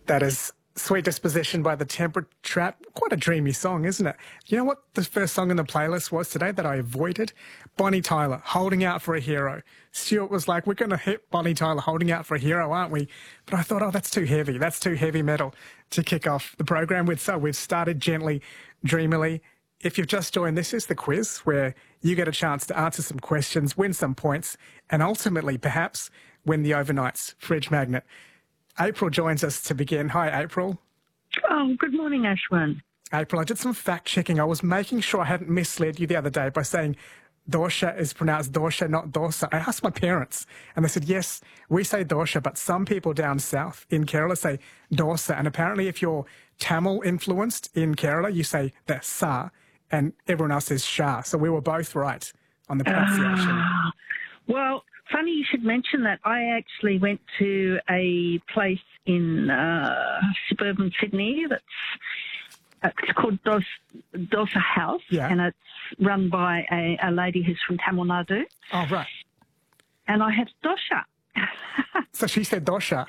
That is Sweet Disposition by the Temperate Trap. Quite a dreamy song, isn't it? You know what the first song in the playlist was today that I avoided? Bonnie Tyler, Holding Out for a Hero. Stuart was like, we're going to hit Bonnie Tyler, Holding Out for a Hero, aren't we? But I thought, oh, that's too heavy. That's too heavy metal to kick off the program with. So we've started gently, dreamily. If you've just joined, this is the quiz where you get a chance to answer some questions, win some points, and ultimately, perhaps, win the Overnight's fridge magnet. April joins us to begin. Hi, April. Oh, good morning, Ashwin. April, I did some fact-checking. I was making sure I hadn't misled you the other day by saying Dorsha is pronounced Dorsha, not Dorsa. I asked my parents, and they said, yes, we say Dorsha, but some people down south in Kerala say Dorsa. And apparently if you're Tamil-influenced in Kerala, you say the Sa, and everyone else says Shah. So we were both right on the pronunciation. Well, funny you should mention that. I actually went to a place in suburban Sydney it's called Dosa House, and it's run by a lady who's from Tamil Nadu. Oh, right. And I had dosha. So she said dosha?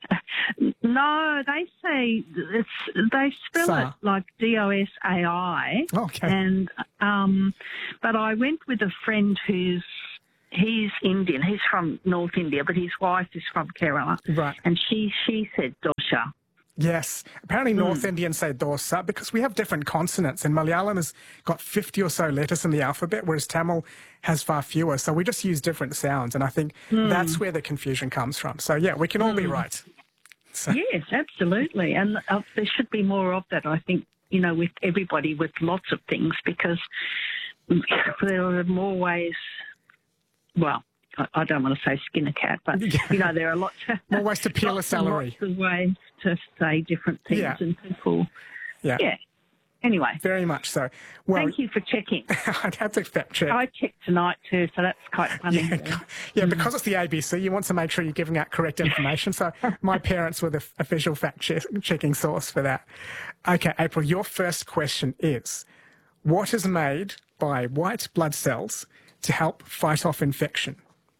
No, they say they spell it like D-O-S-A-I. Okay. And but I went with a friend he's Indian. He's from North India, but his wife is from Kerala. Right. And she said dosha. Yes. Apparently North Indians say dosa because we have different consonants, and Malayalam has got 50 or so letters in the alphabet, whereas Tamil has far fewer. So we just use different sounds, and I think that's where the confusion comes from. So, yeah, we can all be right. So. Yes, absolutely. And there should be more of that, I think, with everybody, with lots of things, because there are more ways, well, I don't want to say skin a cat, but, there are lots more ways to peel a celery. Lots of ways to say different things and people. Yeah. Anyway. Very much so. Well, thank you for checking. I'd have to fact check. I checked tonight too, so that's quite funny. Yeah, because it's the ABC, you want to make sure you're giving out correct information. So my parents were the official fact-checking source for that. Okay, April, your first question is, what is made by white blood cells to help fight off infection?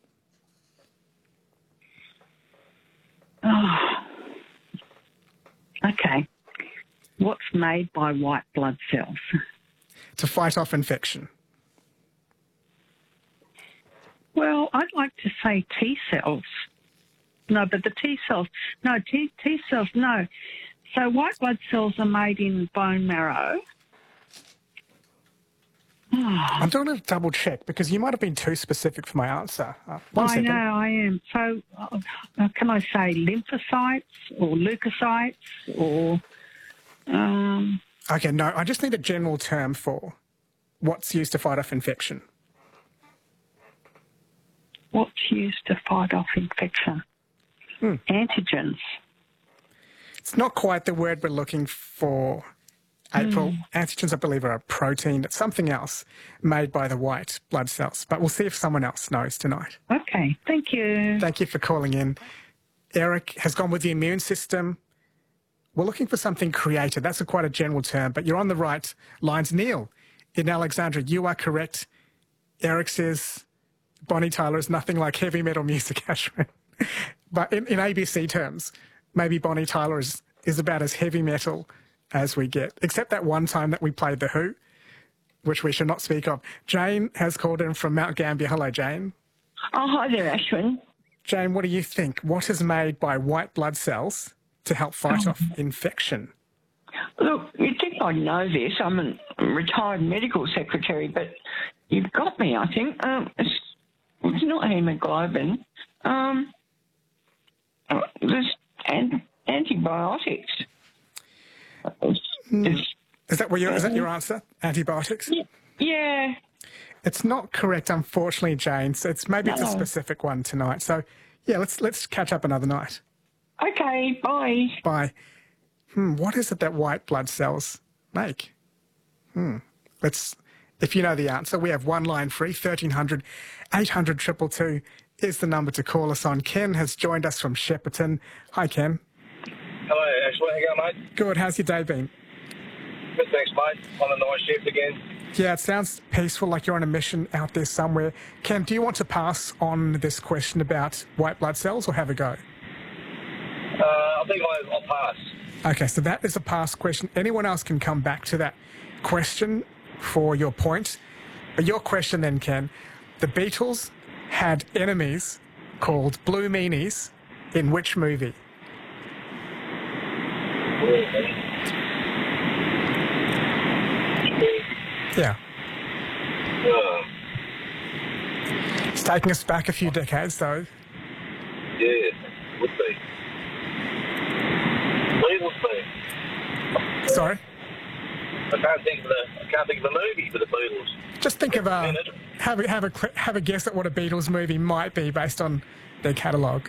Oh, okay. What's made by white blood cells? To fight off infection. Well, I'd like to say T cells. No, but the T cells, T cells, no. So white blood cells are made in bone marrow. I'm going to double check because you might have been too specific for my answer. I know, I am. So can I say lymphocytes or leukocytes or... Okay, no, I just need a general term for what's used to fight off infection. What's used to fight off infection? Antigens. It's not quite the word we're looking for, April. Antigens, I believe, are a protein. It's something else made by the white blood cells. But we'll see if someone else knows tonight. Okay, thank you. Thank you for calling in. Eric has gone with the immune system. We're looking for something creative. That's quite a general term, but you're on the right lines. Neil, in Alexandria, you are correct. Eric says Bonnie Tyler is nothing like heavy metal music, Ashwin. But in ABC terms, maybe Bonnie Tyler is about as heavy metal as we get, except that one time that we played The Who, which we should not speak of. Jane has called in from Mount Gambier. Hello, Jane. Oh, hi there, Ashwin. Jane, what do you think? What is made by white blood cells to help fight off infection? Look, you'd think I know this. I'm a retired medical secretary, but you've got me, I think. It's not hemoglobin. There's antibiotics. Is that your answer? Antibiotics? Yeah. It's not correct, unfortunately, Jane. So it's a specific one tonight. So, yeah, let's catch up another night. Okay, bye. Bye. What is it that white blood cells make? If you know the answer, we have one line free, 1300 800 222 is the number to call us on. Ken has joined us from Shepparton. Hi, Ken. Hello, Ashley. How you going, mate? Good. How's your day been? Good, thanks, mate. On a night shift again. Yeah, it sounds peaceful, like you're on a mission out there somewhere. Ken, do you want to pass on this question about white blood cells or have a go? I think I'll pass. Okay, so that is a past question. Anyone else can come back to that question for your point. But your question then, Ken, the Beatles had enemies called Blue Meanies in which movie? Yeah. It's taking us back a few decades, though. Yeah, would be. Beatles thing. Sorry? I can't think of the movie for the Beatles. Just think of have a guess at what a Beatles movie might be based on their catalogue.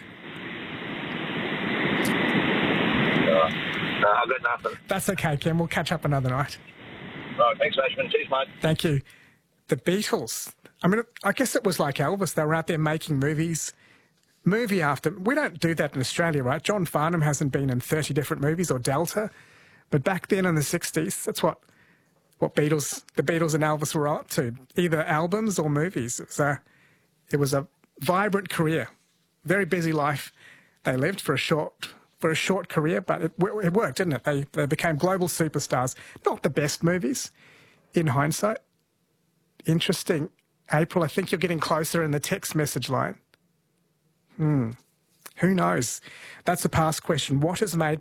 No, I've got nothing. That's okay, Ken. We'll catch up another night. All right, thanks, Ashman. Cheers, mate. Thank you. The Beatles. I mean, I guess it was like Elvis. They were out there making movies, movie after. We don't do that in Australia, right? John Farnham hasn't been in 30 different movies, or Delta. But back then in the 60s, that's what the Beatles and Elvis were up to, either albums or movies. It was a vibrant career, very busy life they lived for a short career, but it worked, didn't it? They became global superstars. Not the best movies, in hindsight. Interesting. April, I think you're getting closer in the text message line. Who knows? That's a past question. What has made